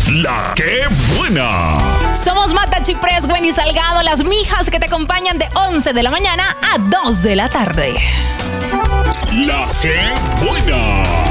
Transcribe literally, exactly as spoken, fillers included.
La que buena. Somos Mata Chiprés, Wendy Salgado, las mijas que te acompañan de once de la mañana a dos de la tarde. La que buena.